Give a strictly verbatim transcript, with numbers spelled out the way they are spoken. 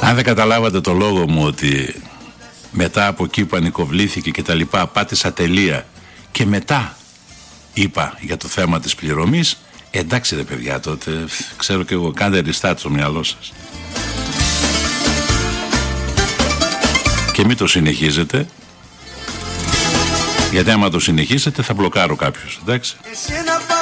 Αν δεν καταλάβατε το λόγο μου ότι μετά από εκεί που ανικοβλήθηκε και τα λοιπά πάτησα τελεία και μετά είπα για το θέμα της πληρωμής, εντάξει ρε παιδιά, τότε ξέρω και εγώ, κάντε restart στο μυαλό σας και μην το συνεχίζετε, γιατί άμα το συνεχίσετε θα μπλοκάρω κάποιους, εντάξει.